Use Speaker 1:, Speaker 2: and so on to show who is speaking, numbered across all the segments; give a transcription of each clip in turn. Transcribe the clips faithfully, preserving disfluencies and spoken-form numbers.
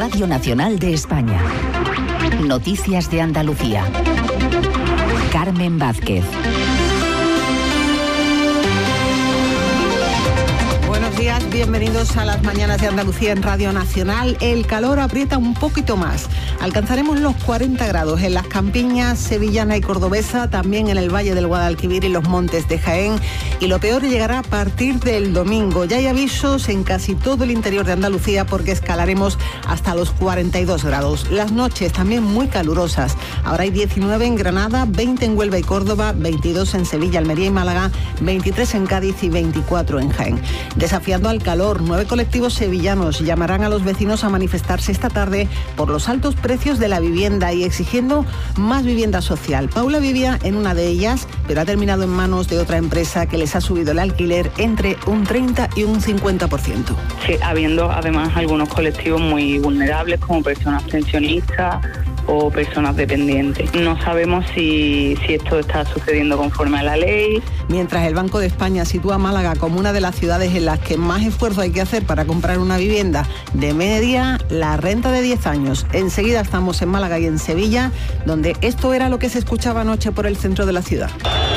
Speaker 1: Radio Nacional de España. Noticias de Andalucía. Carmen Vázquez.
Speaker 2: Buenos días, bienvenidos a las mañanas de Andalucía en Radio Nacional. El calor aprieta un poquito más. Alcanzaremos los cuarenta grados en las campiñas sevillana y cordobesa, también en el Valle del Guadalquivir y los montes de Jaén. Y lo peor llegará a partir del domingo. Ya hay avisos en casi todo el interior de Andalucía porque escalaremos hasta los cuarenta y dos grados. Las noches también muy calurosas. Ahora hay diecinueve en Granada, veinte en Huelva y Córdoba, veintidós en Sevilla, Almería y Málaga, veintitrés en Cádiz y veinticuatro en Jaén. Desafiando al calor, nueve colectivos sevillanos llamarán a los vecinos a manifestarse esta tarde por los altos precios de la vivienda y exigiendo más vivienda social. Paula vivía en una de ellas, pero ha terminado en manos de otra empresa que les ha subido el alquiler entre un treinta y un cincuenta por ciento.
Speaker 3: Sí, habiendo además algunos colectivos muy vulnerables como personas pensionistas o personas dependientes. No sabemos si, si esto está sucediendo conforme a la ley.
Speaker 2: Mientras el Banco de España sitúa a Málaga como una de las ciudades en las que más esfuerzo hay que hacer para comprar una vivienda de media, la renta de diez años. Enseguida estamos en Málaga y en Sevilla, donde esto era lo que se escuchaba anoche por el centro de la ciudad.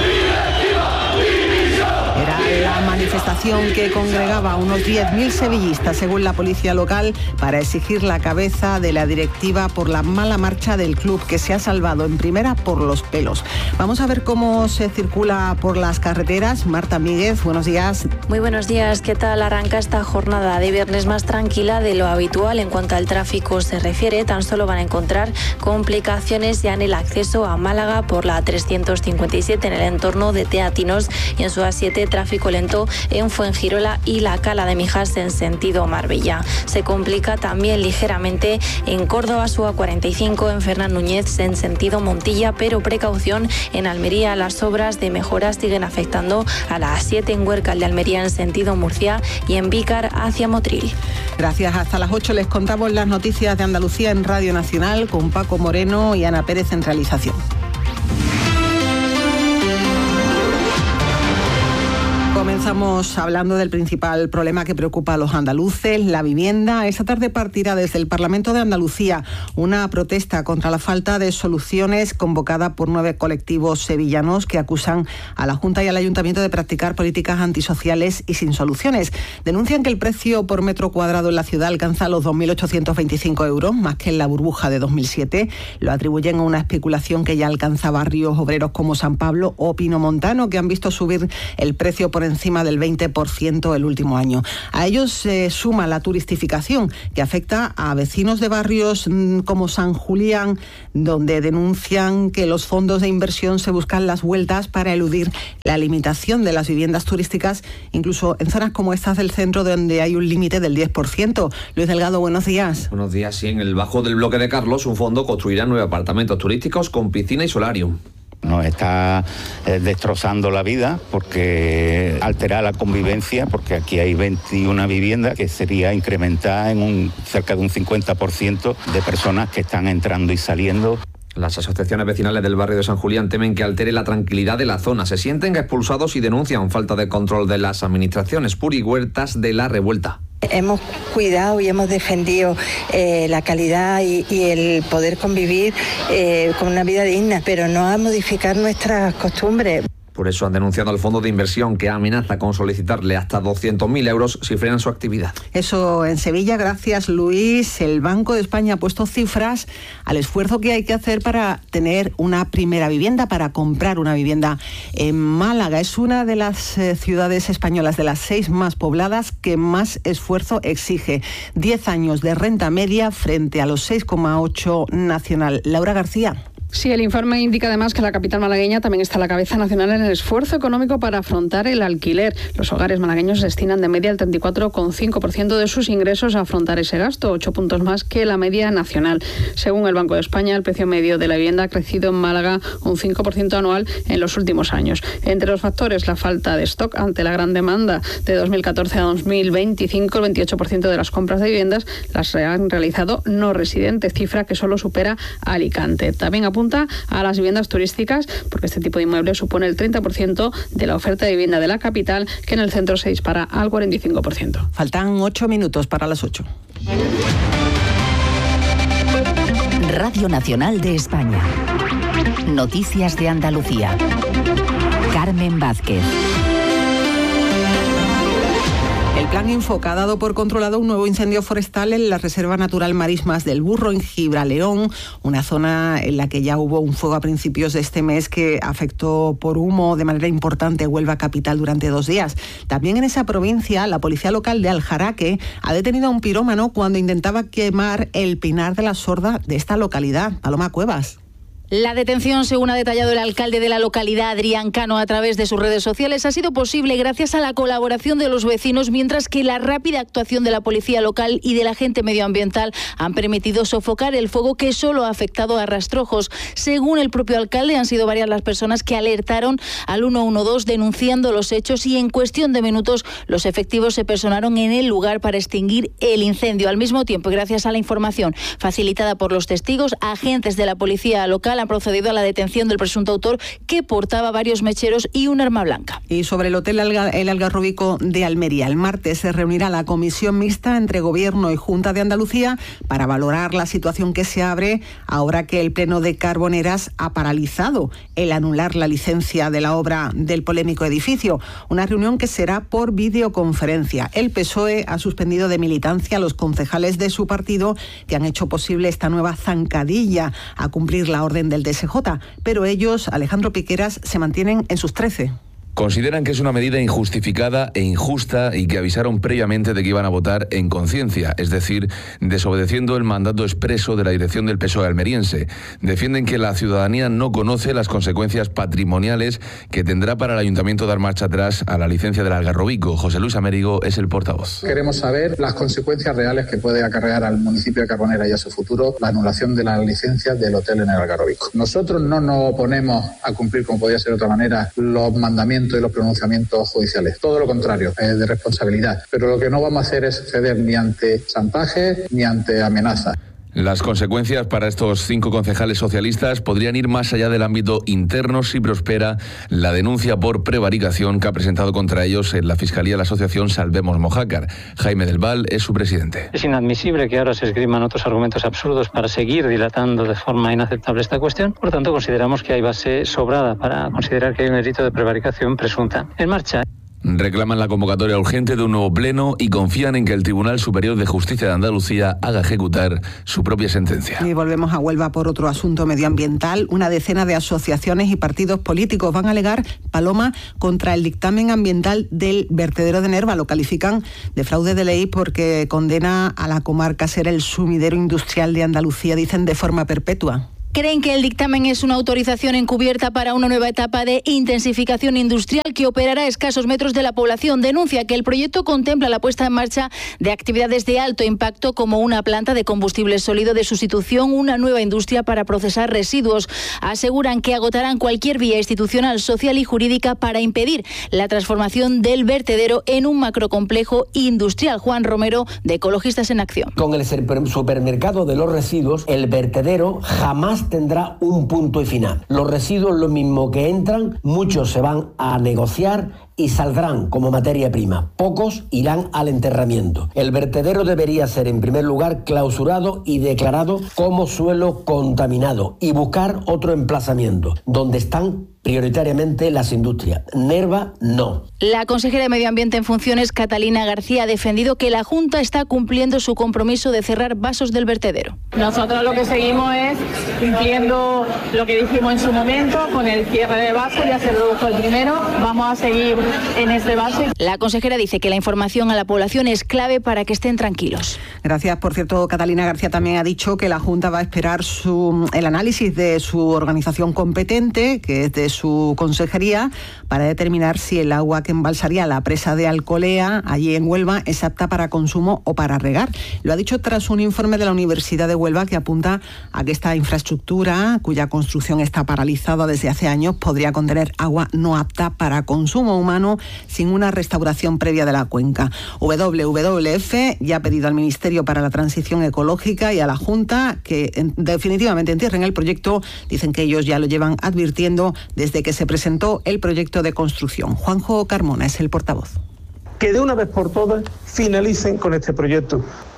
Speaker 2: Era la manifestación que congregaba a unos diez mil sevillistas, según la policía local, para exigir la cabeza de la directiva por la mala marcha del club, que se ha salvado en primera por los pelos. Vamos a ver cómo se circula por las carreteras. Marta Míguez, buenos días.
Speaker 4: Muy buenos días. ¿Qué tal arranca esta jornada de viernes más tranquila de lo habitual en cuanto al tráfico se refiere? Tan solo van a encontrar complicaciones ya en el acceso a Málaga por la trescientos cincuenta y siete en el entorno de Teatinos y en su A siete tráfico lento en Fuengirola y la Cala de Mijas en sentido Marbella. Se complica también ligeramente en Córdoba su A cuarenta y cinco, en Fernán Núñez en sentido Montilla, pero precaución en Almería. Las obras de mejoras siguen afectando a la A siete en Huércal de Almería en sentido Murcia y en Vícar hacia Motril.
Speaker 2: Gracias. Hasta las ocho les contamos las noticias de Andalucía en Radio Nacional con Paco Moreno y Ana Pérez en realización. Comenzamos hablando del principal problema que preocupa a los andaluces, la vivienda. Esta tarde partirá desde el Parlamento de Andalucía una protesta contra la falta de soluciones convocada por nueve colectivos sevillanos que acusan a la Junta y al Ayuntamiento de practicar políticas antisociales y sin soluciones. Denuncian que el precio por metro cuadrado en la ciudad alcanza los dos mil ochocientos veinticinco euros, más que en la burbuja de dos mil siete. Lo atribuyen a una especulación que ya alcanza barrios obreros como San Pablo o Pinomontano, que han visto subir el precio por encima del veinte por ciento el último año. A ellos se eh, suma la turistificación, que afecta a vecinos de barrios mmm, como San Julián, donde denuncian que los fondos de inversión se buscan las vueltas para eludir la limitación de las viviendas turísticas, incluso en zonas como estas del centro, donde hay un límite del diez por ciento. Luis Delgado, buenos días.
Speaker 5: Buenos días. Sí, en el bajo del bloque de Carlos, un fondo construirá nueve apartamentos turísticos con piscina y solarium.
Speaker 6: Nos está eh, destrozando la vida porque altera la convivencia, porque aquí hay veintiuna viviendas que sería incrementar en un cerca de un cincuenta por ciento de personas que están entrando y saliendo.
Speaker 5: Las asociaciones vecinales del barrio de San Julián temen que altere la tranquilidad de la zona. Se sienten expulsados y denuncian falta de control de las administraciones. Puri Huertas, de La Revuelta.
Speaker 7: Hemos cuidado y hemos defendido eh, la calidad y, y el poder convivir eh, con una vida digna, pero no a modificar nuestras costumbres.
Speaker 5: Por eso han denunciado al fondo de inversión, que amenaza con solicitarle hasta doscientos mil euros si frenan su actividad.
Speaker 2: Eso en Sevilla, gracias Luis. El Banco de España ha puesto cifras al esfuerzo que hay que hacer para tener una primera vivienda, para comprar una vivienda en Málaga. Es una de las eh, ciudades españolas, de las seis más pobladas, que más esfuerzo exige. Diez años de renta media frente a los seis coma ocho nacional. Laura García.
Speaker 8: Sí, el informe indica además que la capital malagueña también está a la cabeza nacional en el esfuerzo económico para afrontar el alquiler. Los hogares malagueños destinan de media el treinta y cuatro coma cinco por ciento de sus ingresos a afrontar ese gasto, ocho puntos más que la media nacional. Según el Banco de España, el precio medio de la vivienda ha crecido en Málaga un cinco por ciento anual en los últimos años. Entre los factores, la falta de stock ante la gran demanda. De dos mil catorce a dos mil veinticinco, el veintiocho por ciento de las compras de viviendas las han realizado no residentes, cifra que solo supera a Alicante. También apunta a las viviendas turísticas, porque este tipo de inmueble supone el treinta por ciento de la oferta de vivienda de la capital, que en el centro se dispara al cuarenta y cinco por ciento.
Speaker 2: Faltan ocho minutos para las ocho.
Speaker 1: Radio Nacional de España. Noticias de Andalucía. Carmen Vázquez.
Speaker 2: El Plan Infoca ha dado por controlado un nuevo incendio forestal en la Reserva Natural Marismas del Burro, en Gibraleón, una zona en la que ya hubo un fuego a principios de este mes que afectó por humo de manera importante Huelva capital durante dos días. También en esa provincia, la policía local de Aljaraque ha detenido a un pirómano cuando intentaba quemar el pinar de la sorda de esta localidad. Paloma Cuevas.
Speaker 9: La detención, según ha detallado el alcalde de la localidad, Adrián Cano, a través de sus redes sociales, ha sido posible gracias a la colaboración de los vecinos, mientras que la rápida actuación de la policía local y del agente medioambiental han permitido sofocar el fuego que solo ha afectado a rastrojos. Según el propio alcalde, han sido varias las personas que alertaron al uno uno dos denunciando los hechos y en cuestión de minutos los efectivos se personaron en el lugar para extinguir el incendio. Al mismo tiempo, y gracias a la información facilitada por los testigos, agentes de la policía local han procedido a la detención del presunto autor, que portaba varios mecheros y un arma blanca.
Speaker 2: Y sobre el Hotel Alga, El Algarrobico de Almería, el martes se reunirá la comisión mixta entre Gobierno y Junta de Andalucía para valorar la situación que se abre ahora que el Pleno de Carboneras ha paralizado el anular la licencia de la obra del polémico edificio. Una reunión que será por videoconferencia. El P S O E ha suspendido de militancia a los concejales de su partido que han hecho posible esta nueva zancadilla a cumplir la orden del D S J, pero ellos, Alejandro Piqueras, se mantienen en sus trece.
Speaker 10: Consideran que es una medida injustificada e injusta y que avisaron previamente de que iban a votar en conciencia, es decir, desobedeciendo el mandato expreso de la dirección del P S O E almeriense. Defienden que la ciudadanía no conoce las consecuencias patrimoniales que tendrá para el ayuntamiento dar marcha atrás a la licencia del Algarrobico. José Luis Amérigo es el portavoz.
Speaker 11: Queremos saber las consecuencias reales que puede acarrear al municipio de Carbonera y a su futuro la anulación de las licencias del hotel en el Algarrobico. Nosotros no nos oponemos a cumplir, como podía ser de otra manera, los mandamientos y los pronunciamientos judiciales. Todo lo contrario, es de responsabilidad. Pero lo que no vamos a hacer es ceder ni ante chantaje ni ante amenazas.
Speaker 10: Las consecuencias para estos cinco concejales socialistas podrían ir más allá del ámbito interno si prospera la denuncia por prevaricación que ha presentado contra ellos en la Fiscalía de la Asociación Salvemos Mojácar. Jaime del Val es su presidente.
Speaker 12: Es inadmisible que ahora se esgriman otros argumentos absurdos para seguir dilatando de forma inaceptable esta cuestión. Por tanto, consideramos que hay base sobrada para considerar que hay un delito de prevaricación presunta en marcha.
Speaker 10: Reclaman la convocatoria urgente de un nuevo pleno y confían en que el Tribunal Superior de Justicia de Andalucía haga ejecutar su propia sentencia.
Speaker 2: Y volvemos a Huelva por otro asunto medioambiental. Una decena de asociaciones y partidos políticos van a alegar, Paloma, contra el dictamen ambiental del vertedero de Nerva. Lo califican de fraude de ley porque condena a la comarca a ser el sumidero industrial de Andalucía, dicen, de forma perpetua.
Speaker 9: Creen que el dictamen es una autorización encubierta para una nueva etapa de intensificación industrial que operará a escasos metros de la población. Denuncia que el proyecto contempla la puesta en marcha de actividades de alto impacto como una planta de combustible sólido de sustitución, una nueva industria para procesar residuos. Aseguran que agotarán cualquier vía institucional, social y jurídica para impedir la transformación del vertedero en un macrocomplejo industrial. Juan Romero, de Ecologistas en Acción.
Speaker 13: Con el supermercado de los residuos, el vertedero jamás tendrá un punto y final. Los residuos, lo mismo que entran, muchos se van a negociar y saldrán como materia prima. Pocos irán al enterramiento. El vertedero debería ser, en primer lugar, clausurado y declarado como suelo contaminado y buscar otro emplazamiento, donde están prioritariamente las industrias. Nerva, no.
Speaker 9: La consejera de Medio Ambiente en funciones, Catalina García, ha defendido que la Junta está cumpliendo su compromiso de cerrar vasos del vertedero.
Speaker 14: Nosotros lo que seguimos es cumpliendo lo que dijimos en su momento con el cierre de vasos. Ya se redujo el primero. Vamos a seguir en este vaso.
Speaker 9: La consejera dice que la información a la población es clave para que estén tranquilos.
Speaker 2: Gracias. Por cierto, Catalina García también ha dicho que la Junta va a esperar su, el análisis de su organización competente, que es de su consejería, para determinar si el agua que embalsaría la presa de Alcolea, allí en Huelva, es apta para consumo o para regar. Lo ha dicho tras un informe de la Universidad de Huelva que apunta a que esta infraestructura, cuya construcción está paralizada desde hace años, podría contener agua no apta para consumo humano sin una restauración previa de la cuenca. W W F ya ha pedido al Ministerio para la Transición Ecológica y a la Junta que en, definitivamente entierren el proyecto. Dicen que ellos ya lo llevan advirtiendo desde que se presentó el proyecto de construcción. Juanjo Carmona es el portavoz.
Speaker 15: Que de una vez por todas finalicen con este proyecto,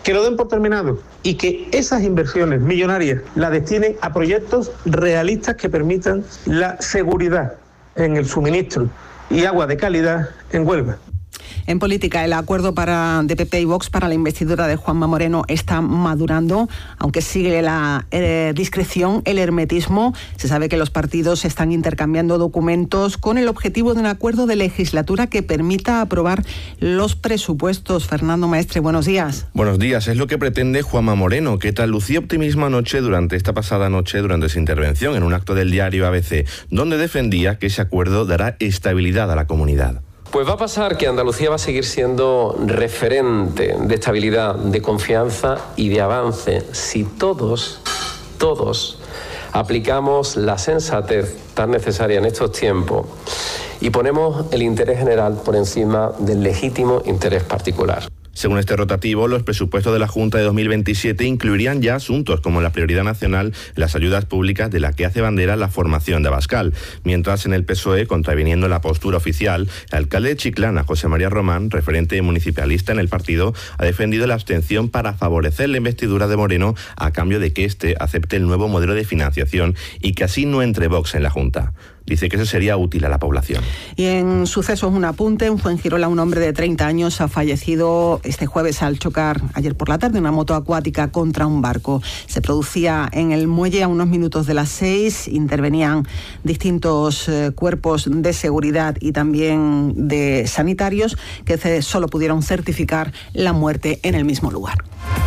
Speaker 15: que lo den por terminado y que esas inversiones millonarias las destinen a proyectos realistas que permitan la seguridad en el suministro y agua de calidad en Huelva.
Speaker 2: En política, el acuerdo para, de P P y Vox para la investidura de Juanma Moreno está madurando, aunque sigue la eh, discreción, el hermetismo. Se sabe que los partidos están intercambiando documentos con el objetivo de un acuerdo de legislatura que permita aprobar los presupuestos. Fernando Maestre, buenos días.
Speaker 16: Buenos días. Es lo que pretende Juanma Moreno, que tal lucía optimismo anoche durante esta pasada noche, durante su intervención en un acto del diario A B C, donde defendía que ese acuerdo dará estabilidad a la comunidad.
Speaker 17: Pues va a pasar que Andalucía va a seguir siendo referente de estabilidad, de confianza y de avance si todos, todos aplicamos la sensatez tan necesaria en estos tiempos y ponemos el interés general por encima del legítimo interés particular.
Speaker 16: Según este rotativo, los presupuestos de la Junta de dos mil veintisiete incluirían ya asuntos como la prioridad nacional, las ayudas públicas de la que hace bandera la formación de Abascal. Mientras en el P S O E, contraviniendo la postura oficial, el alcalde de Chiclana, José María Román, referente municipalista en el partido, ha defendido la abstención para favorecer la investidura de Moreno a cambio de que éste acepte el nuevo modelo de financiación y que así no entre Vox en la Junta. Dice que eso sería útil a la población.
Speaker 2: Y en sucesos, un apunte. En Fuengirola, un hombre de treinta años ha fallecido este jueves al chocar ayer por la tarde una moto acuática contra un barco. Se producía en el muelle a unos minutos de las seis. Intervenían distintos eh, cuerpos de seguridad y también de sanitarios que se, solo pudieron certificar la muerte en el mismo lugar.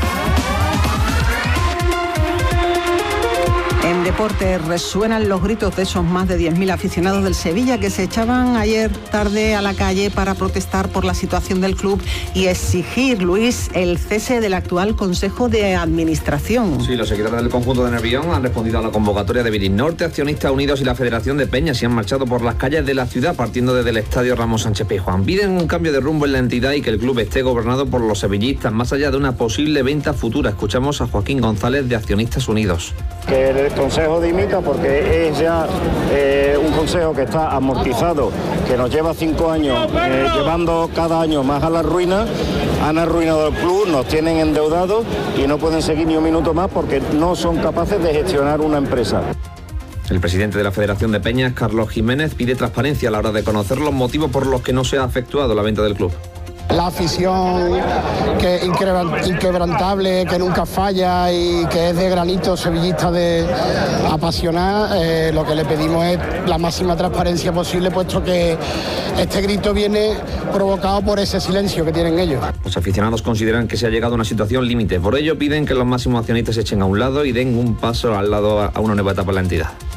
Speaker 2: En deporte resuenan los gritos de esos más de diez mil aficionados del Sevilla que se echaban ayer tarde a la calle para protestar por la situación del club y exigir, Luis, el cese del actual Consejo de Administración.
Speaker 5: Sí, los seguidores del conjunto de Nervión han respondido a la convocatoria de Viris Norte, Accionistas Unidos y la Federación de Peñas y han marchado por las calles de la ciudad partiendo desde el estadio Ramón Sánchez Pizjuán. Piden un cambio de rumbo en la entidad y que el club esté gobernado por los sevillistas, más allá de una posible venta futura. Escuchamos a Joaquín González de Accionistas Unidos.
Speaker 18: Que el Consejo dimita porque es ya eh, un consejo que está amortizado, que nos lleva cinco años eh, llevando cada año más a la ruina. Han arruinado el club, nos tienen endeudados y no pueden seguir ni un minuto más porque no son capaces de gestionar una empresa.
Speaker 5: El presidente de la Federación de Peñas, Carlos Jiménez, pide transparencia a la hora de conocer los motivos por los que no se ha efectuado la venta del club.
Speaker 19: La afición que es inquebrantable, que nunca falla y que es de granito, sevillista de apasionar, eh, lo que le pedimos es la máxima transparencia posible, puesto que este grito viene provocado por ese silencio que tienen ellos.
Speaker 5: Los aficionados consideran que se ha llegado a una situación límite, por ello piden que los máximos accionistas se echen a un lado y den un paso al lado a una nueva etapa en la entidad.